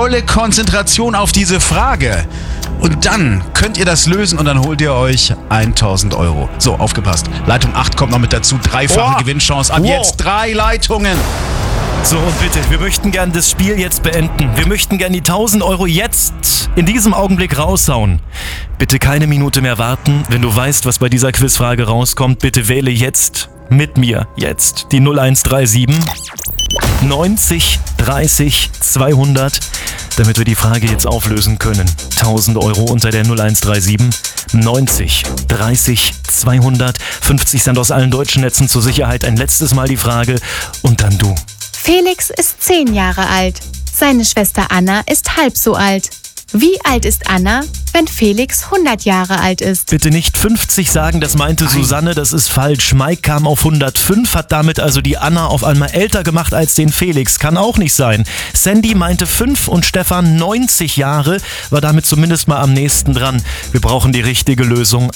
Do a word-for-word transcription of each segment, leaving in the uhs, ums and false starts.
volle Konzentration auf diese Frage. Und dann könnt ihr das lösen und dann holt ihr euch tausend Euro. So, aufgepasst. Leitung acht kommt noch mit dazu. Dreifache Oh. Gewinnchance. Ab Wow. jetzt drei Leitungen. So, und bitte, wir möchten gern das Spiel jetzt beenden. Wir möchten gern die tausend Euro jetzt in diesem Augenblick raushauen. Bitte keine Minute mehr warten. Wenn du weißt, was bei dieser Quizfrage rauskommt, bitte wähle jetzt mit mir jetzt die null eins drei sieben neunzig dreißig zweihundert, damit wir die Frage jetzt auflösen können. tausend Euro unter der null eins drei sieben neunzig dreißig zweihundert. fünfzig Cent aus allen deutschen Netzen zur Sicherheit. Ein letztes Mal die Frage und dann du. Felix ist zehn Jahre alt. Seine Schwester Anna ist halb so alt. Wie alt ist Anna, wenn Felix hundert Jahre alt ist? Bitte nicht fünfzig sagen, das meinte Susanne, das ist falsch. Mike kam auf hundertfünf, hat damit also die Anna auf einmal älter gemacht als den Felix. Kann auch nicht sein. Sandy meinte fünf und Stefan neunzig Jahre, war damit zumindest mal am nächsten dran. Wir brauchen die richtige Lösung,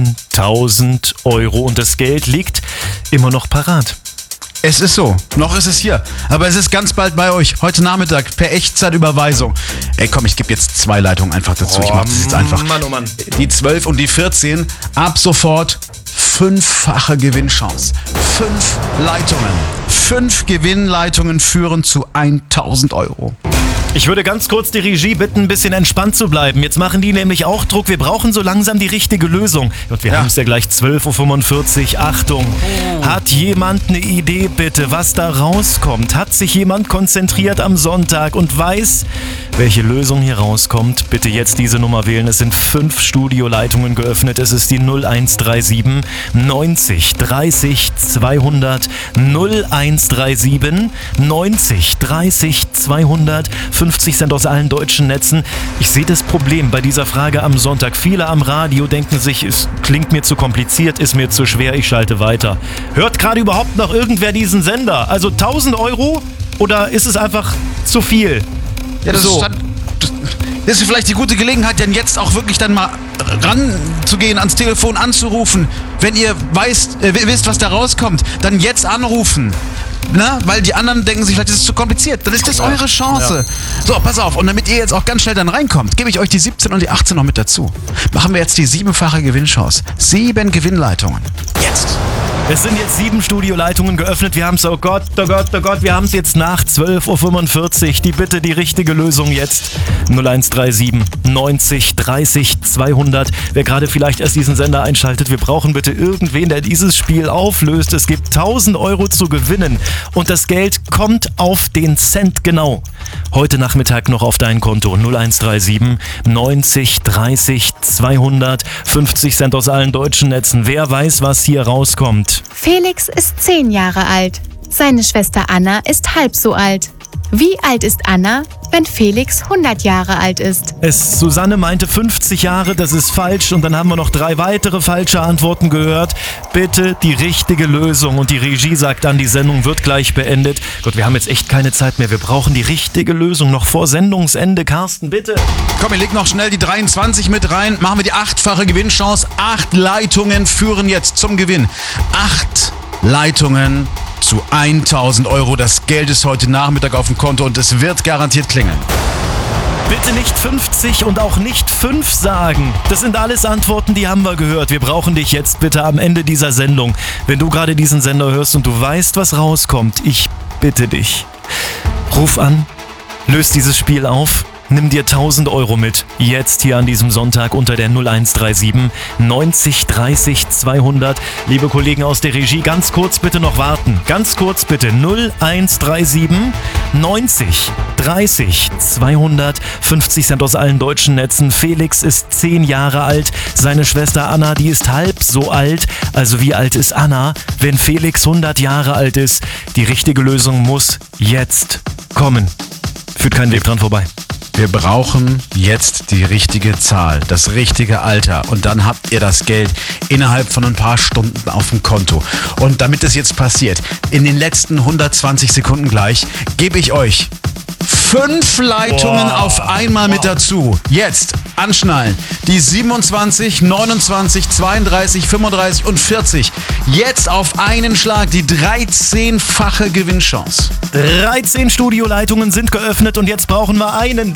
tausend Euro und das Geld liegt immer noch parat. Es ist so, noch ist es hier, aber es ist ganz bald bei euch, heute Nachmittag per Echtzeitüberweisung. Ey komm, ich gebe jetzt zwei Leitungen einfach dazu, ich mach das jetzt einfach. Mann, oh Mann. Die zwölf und die vierzehn, ab sofort fünffache Gewinnchance. Fünf Leitungen, fünf Gewinnleitungen führen zu tausend Euro. Ich würde ganz kurz die Regie bitten, ein bisschen entspannt zu bleiben. Jetzt machen die nämlich auch Druck. Wir brauchen so langsam die richtige Lösung. Und wir Ja. haben es ja gleich zwölf Uhr fünfundvierzig. Achtung, hat jemand eine Idee bitte, was da rauskommt? Hat sich jemand konzentriert am Sonntag und weiß, welche Lösung hier rauskommt? Bitte jetzt diese Nummer wählen. Es sind fünf Studioleitungen geöffnet. Es ist die null eins drei sieben neunzig dreißig zweihundert. null eins drei sieben neunzig dreißig zweihundert. fünfzig Cent aus allen deutschen Netzen. Ich sehe das Problem bei dieser Frage am Sonntag. Viele am Radio denken sich, es klingt mir zu kompliziert, ist mir zu schwer, ich schalte weiter. Hört gerade überhaupt noch irgendwer diesen Sender? Also tausend Euro oder ist es einfach zu viel? Ja, das, So. ist, dann- das ist vielleicht die gute Gelegenheit, denn jetzt auch wirklich dann mal ranzugehen, ans Telefon anzurufen. Wenn ihr weißt, äh, wisst, was da rauskommt, dann jetzt anrufen. Na, weil die anderen denken sich, vielleicht ist es zu kompliziert. Dann ist das eure Chance. So, pass auf. Und damit ihr jetzt auch ganz schnell dann reinkommt, gebe ich euch die siebzehn und die achtzehn noch mit dazu. Machen wir jetzt die siebenfache Gewinnchance. Sieben Gewinnleitungen. Jetzt. Es sind jetzt sieben Studioleitungen geöffnet. Wir haben es, oh Gott, oh Gott, oh Gott, wir haben es jetzt nach zwölf Uhr fünfundvierzig. Die Bitte, die richtige Lösung jetzt. null eins drei sieben neunzig dreißig zweihundert. Wer gerade vielleicht erst diesen Sender einschaltet, wir brauchen bitte irgendwen, der dieses Spiel auflöst. Es gibt tausend Euro zu gewinnen und das Geld kommt auf den Cent genau. Heute Nachmittag noch auf dein Konto. null eins drei sieben neunzig dreißig zweihundert. fünfzig Cent aus allen deutschen Netzen. Wer weiß, was hier rauskommt? Felix ist zehn Jahre alt. Seine Schwester Anna ist halb so alt. Wie alt ist Anna, wenn Felix hundert Jahre alt ist? Es, Susanne meinte fünfzig Jahre, das ist falsch. Und dann haben wir noch drei weitere falsche Antworten gehört. Bitte die richtige Lösung. Und die Regie sagt dann, die Sendung wird gleich beendet. Gott, wir haben jetzt echt keine Zeit mehr. Wir brauchen die richtige Lösung noch vor Sendungsende. Carsten, bitte. Komm, ihr legt noch schnell die dreiundzwanzig mit rein. Machen wir die achtfache Gewinnchance. Acht Leitungen führen jetzt zum Gewinn. Acht Leitungen zu tausend Euro. Das Geld ist heute Nachmittag auf dem Konto und es wird garantiert klingeln. Bitte nicht fünfzig und auch nicht fünf sagen. Das sind alles Antworten, die haben wir gehört. Wir brauchen dich jetzt bitte am Ende dieser Sendung. Wenn du gerade diesen Sender hörst und du weißt, was rauskommt, ich bitte dich. Ruf an, löst dieses Spiel auf. Nimm dir tausend Euro mit. Jetzt hier an diesem Sonntag unter der null eins drei sieben neunzig dreißig zweihundert. Liebe Kollegen aus der Regie, ganz kurz bitte noch warten. Ganz kurz bitte. null eins drei sieben neunzig dreißig zweihundert. fünfzig Cent aus allen deutschen Netzen. Felix ist zehn Jahre alt. Seine Schwester Anna, die ist halb so alt. Also wie alt ist Anna, wenn Felix hundert Jahre alt ist? Die richtige Lösung muss jetzt kommen. Führt kein Weg dran vorbei. Wir brauchen jetzt die richtige Zahl, das richtige Alter und dann habt ihr das Geld innerhalb von ein paar Stunden auf dem Konto. Und damit es jetzt passiert, in den letzten hundertzwanzig Sekunden gleich, gebe ich euch fünf Leitungen Boah. auf einmal mit dazu. Jetzt anschnallen. Die siebenundzwanzig, neunundzwanzig, zweiunddreißig, fünfunddreißig und vierzig. Jetzt auf einen Schlag die dreizehnfache Gewinnchance. dreizehn Studioleitungen sind geöffnet und jetzt brauchen wir einen.